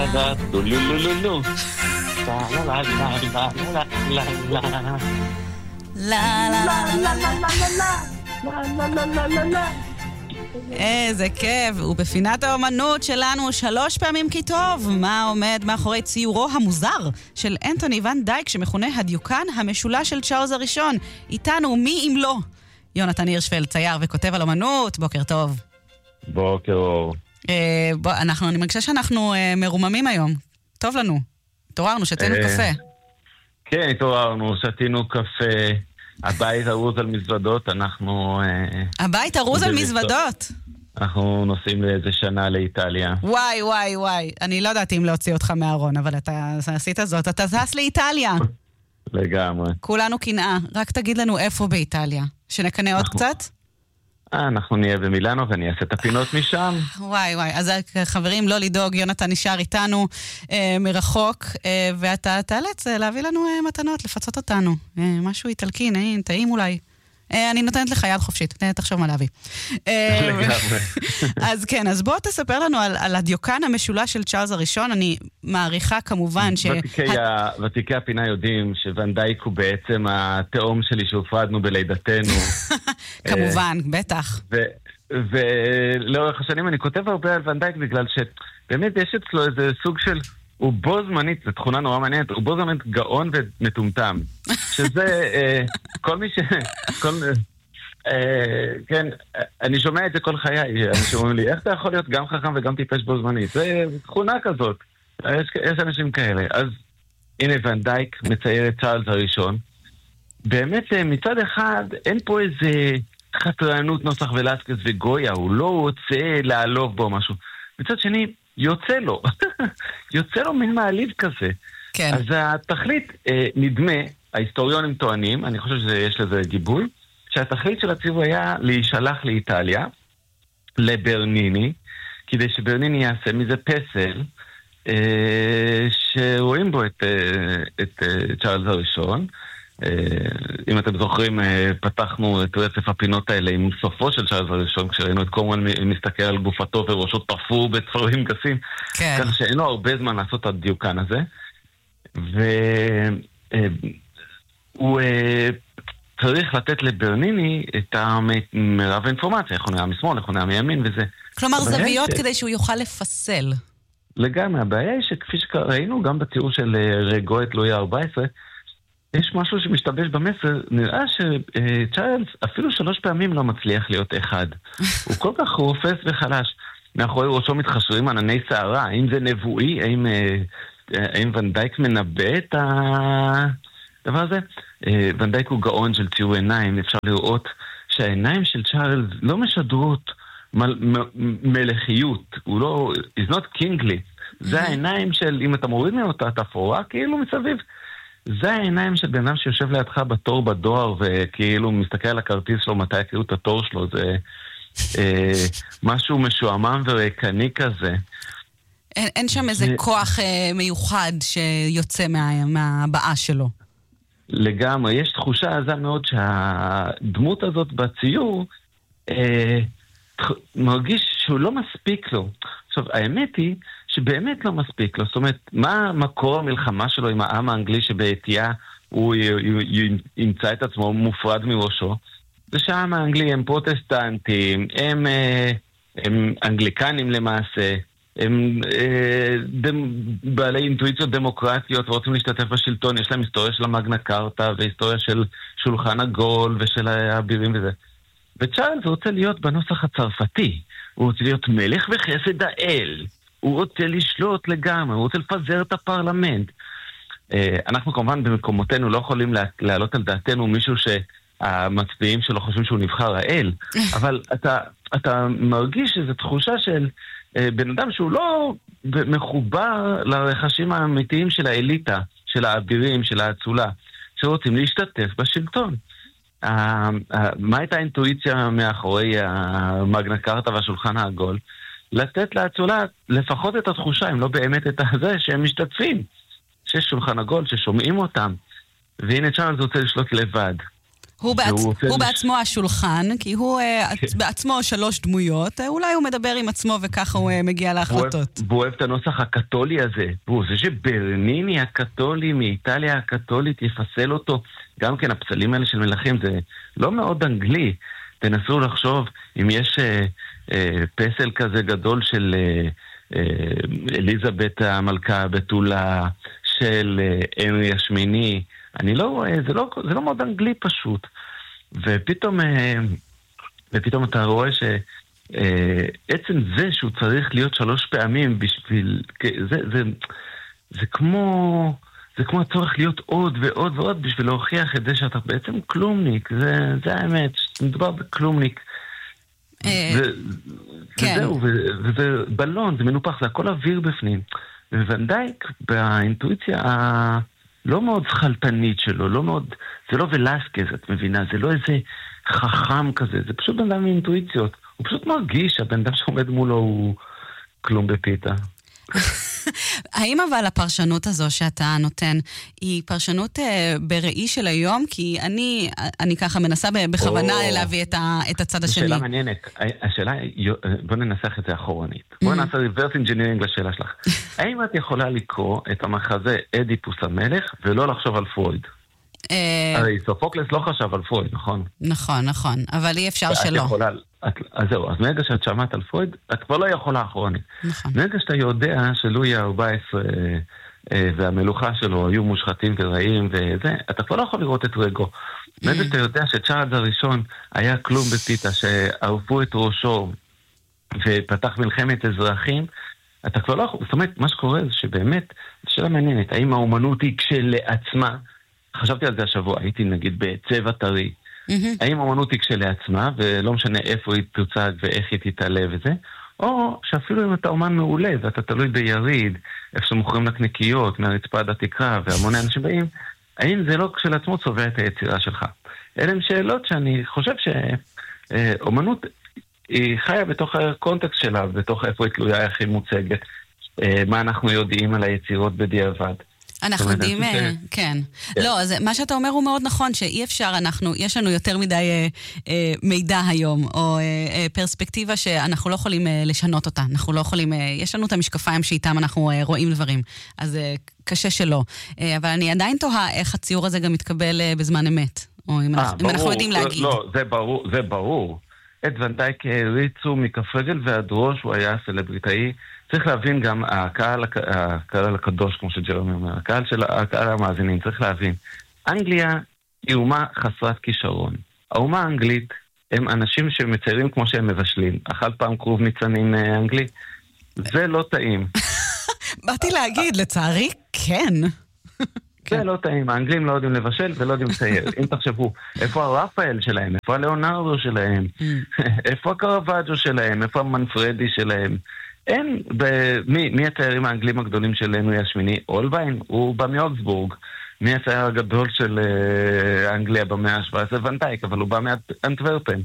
לה, לו לו לו לו לו. לה לה לה לה לה לה לה לה. לה לה לה לה לה לה לה. איזה כיף, ובפינת האומנות שלנו 3 פעמים כי טוב, מה עומד מאחורי ציורו המוזר של אנטוני ון דייק שמכונה הדיוקן המשולש של צ'ארלס הראשון. איתנו מי אם לא יונתן הירשפלד, צייר וכותב על אומנות. בוקר טוב. בוקר אור. אני מרגישה שאנחנו מרוממים היום, טוב לנו, התעוררנו, שתינו קפה. כן, התעוררנו, שתינו קפה. הבית ארוז על מזוודות, אנחנו... הבית ארוז על מזוודות? אנחנו נוסעים לאיזה שנה לאיטליה. וואי, וואי, וואי. אני לא יודעת אם להוציא אותך מהארון, אבל אתה עשית זאת. אתה זס לאיטליה. לגמרי. כולנו קנאה. רק תגיד לנו איפה באיטליה. שנקנה עוד קצת? אנחנו נהיה במילאנו ואני אעשה את הפינות משם. וואי וואי, אז חברים, לא לדאוג, יונתן נשאר איתנו מרחוק, ואתה תאלץ להביא לנו מתנות, לפצות אותנו. משהו איטלקי, נעים, טעים אולי. אני נותנת לך יד חופשית, תחשוב מה להביא. אז כן, אז בוא תספר לנו על הדיוקן המשולש של צ'ארלס הראשון. אני מעריכה כמובן ותיקי הפינה יודעים שוון דייק הוא בעצם התאום שלי שהופרדנו בלידתנו. כמובן, בטח. ולאורך השנים אני כותב הרבה על ון דייק בגלל שבאמת יש אצלו איזה סוג של... הוא בו זמנית, זו תכונה נורא מעניינת, הוא בו זמנית גאון ומטומטם. שזה כל מי ש... כן, אני שומע את זה כל חיי, אנשים אומרים לי, איך אתה יכול להיות גם חכם וגם טיפש בו זמנית? זה תכונה כזאת, יש אנשים כאלה. אז הנה ון דייק מצייר את צ'ארלס הראשון. באמת מצד אחד אין פה איזה חתרנות נוסח ולסקס וגויה, הוא לא רוצה לעלוב בו משהו. מצד שני, יוצא לו מין מעליב כזה. כן. אז התכלית נדמה, ההיסטוריונים טוענים, אני חושב שיש לזה גיבוי, שהתכלית של הציווי היה להישלח לאיטליה, לברניני, כדי שברניני יעשה מזה פסל, שרואים בו את צ'ארלס הראשון. אם אתם זוכרים, פתחנו את רצף הפינות האלה עם סופו של צ'ארלס הראשון, כשראינו את קורמן מסתכל על גופתו וראשו תפור בצבעים גסים, כן. כך שאין לו הרבה זמן לעשות את הדיוקן הזה, והוא צריך לתת לברניני את מרב האינפורמציה, איך הוא נראה משמאל, איך הוא נראה מימין וזה. כלומר זוויות כדי שהוא יוכל לפסל. לגמרי, הבעיה היא שכפי שראינו גם בתיאור של רגו את לואי ה-14, יש משהו שמשתבש במסר, נראה שצ'ארלס אפילו 3 פעמים לא מצליח להיות אחד. הוא כל כך רופס וחלש. מאחורי ראשו מתחשרים ענני שערה, האם זה נבואי, האם ון דייק מנבא את הדבר הזה? ון דייק הוא גאון של ציור עיניים, אפשר לראות שהעיניים של צ'ארלס לא משדרות מלכיות, הוא לא, is not kingly. זה העיניים של, אם אתה מוריד מאותה תפאורה, כאילו מסביב. זה העיניים של בן אדם שיושב לידך בתור בדואר וכאילו מסתכל על הכרטיס שלו מתי יקראו את התור שלו. זה משהו משועמם ורקני כזה. אין שם איזה כוח מיוחד שיוצא מהבעה שלו. לגמרי, יש תחושה עזה מאוד שהדמות הזאת בציור מרגיש שהוא לא מספיק לו. עכשיו, האמת היא שבאמת לא מספיק לו. זאת אומרת, מה מקור המלחמה שלו עם העם האנגלי שבעתיה הוא ימצא את עצמו מופרד מראשו? זה שהעם האנגלי הם פרוטסטנטים, הם אנגליקנים למעשה, הם בעלי אינטואיציות דמוקרטיות ורוצים להשתתף בשלטון, יש להם היסטוריה של המגנה קארטה והיסטוריה של שולחן עגול ושל האבירים וזה. וצ'ארלס רוצה להיות בנוסח הצרפתי, הוא רוצה להיות מלך וחסד האל, הוא רוצה לשלוט לגמרי, הוא רוצה לפזר את הפרלמנט. אנחנו כמובן במקומותינו לא יכולים להעלות על דעתנו מישהו שהמצביעים שלו חושבים שהוא נבחר האל, אבל אתה מרגיש שזו תחושה של בן אדם שהוא לא מחובר לרכשים האמיתיים של האליטה, של האבירים, של האצולה, שרוצים להשתתף בשלטון. מה הייתה האינטואיציה מאחורי המגנה קארטה והשולחן העגול? לתת לאצולה לפחות את התחושה, אם לא באמת את זה, שהם משתתפים. שיש שולחן עגול, ששומעים אותם. והנה צ'ארלס רוצה לשלוט לבד. הוא בעצמו השולחן, כי הוא בעצמו 3 דמויות, אולי הוא מדבר עם עצמו וככה הוא מגיע להחלטות. והוא אוהב את הנוסח הקתולי הזה. והוא זה שברניני הקתולי מאיטליה הקתולית יפסל אותו. גם כן הפסלים האלה של מלכים זה לא מאוד אנגלי. תנסו לחשוב אם יש פסל כזה גדול של אליזבת המלכה בתולה, של הנרי השמיני. אני לא רואה, זה לא מאוד אנגלי פשוט. ופתאום אתה רואה שעצם זה שהוא צריך להיות 3 פעמים בשביל, זה כמו הצורך להיות עוד ועוד ועוד בשביל להוכיח את זה שאתה בעצם כלומניק. זה האמת, מדובר בכלומניק. וזהו, וזה בלון, זה מנופח, זה הכל אוויר בפנים. וונדייק באינטואיציה לא מאוד שכלתנית שלו, זה לא ולסקז, את מבינה, זה לא איזה חכם כזה, זה פשוט בן אדם מאינטואיציות. הוא פשוט מרגיש שהבן אדם שעומד מולו הוא כלום בפיתה. האם אבל הפרשנות הזו שאתה נותן היא פרשנות בראי של היום? כי אני ככה מנסה בכוונה להביא את הצד השני. שאלה מעניינת. השאלה, בוא ננסח את זה אחורנית. בוא נעשה reverse engineering לשאלה שלך. האם את יכולה לקרוא את המחזה אדיפוס המלך ולא לחשוב על פרויד? הרי סופוקלס לא חשב על פרויד, נכון? נכון, אבל אי אפשר שלא. אז זהו, אז מרגע שאת שמעת על פרויד, את כבר לא יכולה אחרונית. נכון. מרגע שאתה יודע שלואי ה-14 והמלוכה שלו היו מושחתים ורעים וזה, אתה כבר לא יכול לראות את רגו. מרגע שאתה יודע שצ'ארלס הראשון היה כלום בפיתה, שערפו את ראשו ופתח מלחמת אזרחים, אתה כבר לא יכול, זאת אומרת, מה שקורה זה שבאמת, שאלה מעניינת, האם האומנות היא כשלעצמה, חשבתי על זה השבוע, הייתי נגיד בצבע טרי, האם האמנות היא כשלעצמה, ולא משנה איפה היא תוצג ואיך היא תתעלה וזה, או שאפילו אם אתה אומן מעולה, ואתה תלוי ביריד, איפה שמוכרים נקניקיות, מהרצפה עד התקרה, והמון אנשים באים, האם זה לא כשלעצמו צובע את היצירה שלך? אלה הם שאלות שאני חושב שאומנות היא חיה בתוך הקונטקסט שלה, בתוך איפה היא תלויה, איך היא מוצגת, מה אנחנו יודעים על היצירות בדיעבד. אנחנו יודעים, כן. לא, אז מה שאתה אומר הוא מאוד נכון, שאי אפשר, יש לנו יותר מדי מידע היום, או פרספקטיבה שאנחנו לא יכולים לשנות אותה. אנחנו לא יכולים, יש לנו את המשקפיים שאיתם אנחנו רואים דברים. אז קשה שלא. אבל אני עדיין תוהה איך הציור הזה גם מתקבל בזמן אמת. או אם אנחנו יודעים להגיד. לא, זה ברור. את ונדייק הריצו מכף רגל ועד ראש, הוא היה סלבריטאי. צריך להבין גם הקהל הקדוש, כמו שג'רמי אומר, הקהל המאזינים, צריך להבין. אנגליה היא אומה חסרת כישרון. האומה האנגלית הם אנשים שמציירים כמו שהם מבשלים. אכל פעם כרוב ניצנים אנגלי. זה לא טעים. באתי להגיד, לצערי, כן. זה לא טעים. האנגלים לא יודעים לבשל ולא יודעים לצייר. אם תחשבו, איפה הרפאל שלהם? איפה הלאונרדו שלהם? איפה הקרוואג'ו שלהם? איפה המנפרדי שלהם? אין, מי הציירים האנגלים הגדולים של הנרי השמיני? אולביין, הוא בא מאוקסבורג. מי הצייר הגדול של אנגליה במאה ה-17? ונדייק, אבל הוא בא מאנטוורפן.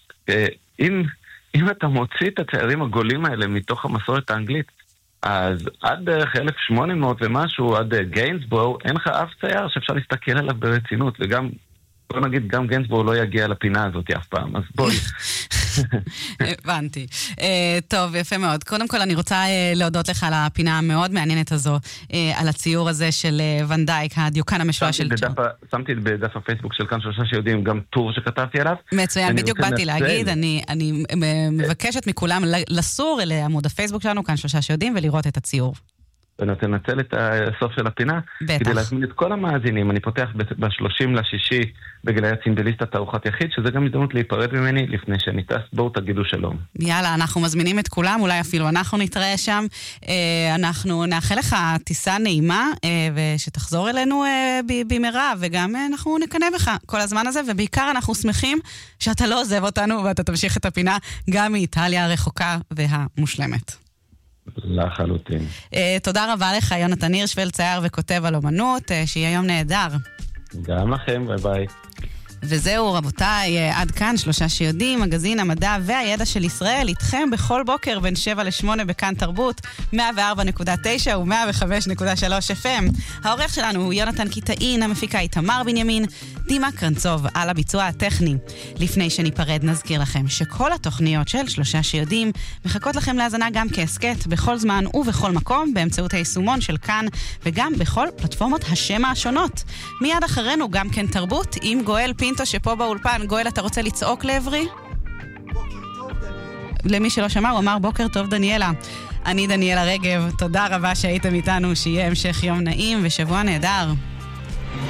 אם אתה מוציא את הציירים הגולים האלה מתוך המסורת האנגלית, אז עד בערך 1800 ומשהו, עד גיינסבורו, אין לך אף צייר שאפשר להסתכל עליו ברצינות, וגם, בוא נגיד, גם גיינסבורו לא יגיע לפינה הזאת אף פעם, אז בואי. הבנתי. טוב, יפה מאוד. קודם כל אני רוצה להודות לך על הפינה המאוד מעניינת הזו, על הציור הזה של ונדייק, הדיוקן המשולש של... שמתי בדף הפייסבוק של כאן 3 שיודעים גם טור שכתבתי עליו. מצוין, בדיוק באתי להגיד, אני מבקשת מכולם לסור לעמוד הפייסבוק שלנו, כאן 3 שיודעים, ולראות את הציור. ונתנצל את הסוף של הפינה, כדי להזמין את כל המאזינים. אני פותח ב-30/6 בגלי הצינדליסט התערוכת יחיד, שזה גם הזדמנות להיפרד ממני לפני שאני טס. בואו תגידו שלום. יאללה, אנחנו מזמינים את כולם, אולי אפילו אנחנו נתראה שם. אנחנו נאחל לך טיסה נעימה, ושתחזור אלינו במהרה, וגם אנחנו נקנה בך כל הזמן הזה, ובעיקר אנחנו שמחים שאתה לא עוזב אותנו, ואתה תמשיך את הפינה גם מאיטליה הרחוקה והמושלמת. לחלוטין. תודה רבה לך, יונתן הירשפלד, צייר וכותב על אומנות, שיהיה יום נהדר. גם לכם, ביי ביי. וזהו רבותיי, עד כאן 3 שיודעים, מגזין המדע והידע של ישראל, איתכם בכל בוקר בין 7 ל-8 בכאן תרבות, 104.9 ו-105.3 FM. העורך שלנו הוא יונתן קיטאין, המפיקה היא תמר בנימין, דימה קרנצוב על הביצוע הטכני. לפני שניפרד נזכיר לכם שכל התוכניות של 3 שיודעים מחכות לכם להאזנה גם כעסקט בכל זמן ובכל מקום באמצעות היישומון של כאן וגם בכל פלטפורמות השמע השונות. מיד אחרינו גם כן תרבות עם גואל פינטו שפה באולפן. גואל, אתה רוצה לצעוק לעברי? למי שלא שמע, הוא אמר בוקר טוב דניאלה. אני דניאלה רגב, תודה רבה שהייתם איתנו, שיהיה המשך יום נעים ושבוע נהדר.